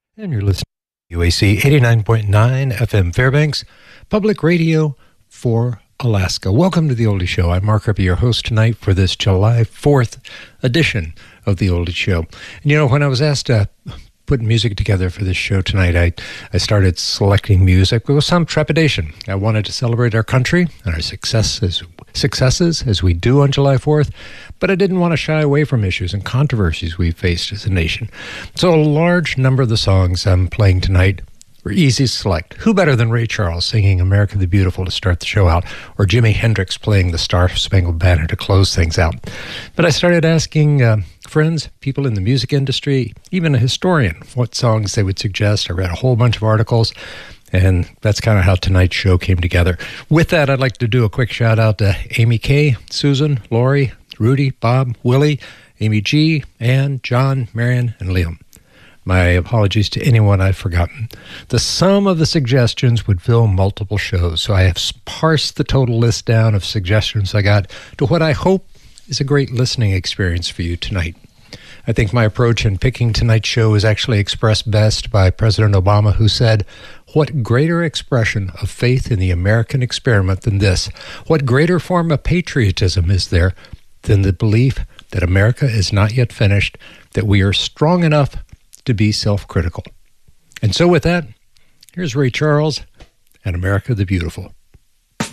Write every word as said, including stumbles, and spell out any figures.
And you're listening to U A C eighty-nine point nine F M Fairbanks, public radio for Alaska. Welcome to The Oldie Show. I'm Mark Rippey, your host tonight for this July fourth edition of The Oldie Show. And you know, when I was asked to put music together for this show tonight, I, I started selecting music with some trepidation. I wanted to celebrate our country and our successes, successes as we do on July fourth, but I didn't want to shy away from issues and controversies we've faced as a nation. So a large number of the songs I'm playing tonight were easy to select. Who better than Ray Charles singing America the Beautiful to start the show out, or Jimi Hendrix playing the Star-Spangled Banner to close things out? But I started asking uh, friends, people in the music industry, even a historian, what songs they would suggest. I read a whole bunch of articles, and that's kind of how tonight's show came together. With that, I'd like to do a quick shout out to Amy Kay, Susan, Lori, Rudy, Bob, Willie, Amy G, Ann, John, Marion, and Liam. My apologies to anyone I've forgotten. The sum of the suggestions would fill multiple shows, so I have parsed the total list down of suggestions I got to what I hope is a great listening experience for you tonight. I think my approach in picking tonight's show is actually expressed best by President Obama, who said, "What greater expression of faith in the American experiment than this? What greater form of patriotism is there than the belief that America is not yet finished, that we are strong enough to be self-critical?" And so with that, here's Ray Charles and America the Beautiful.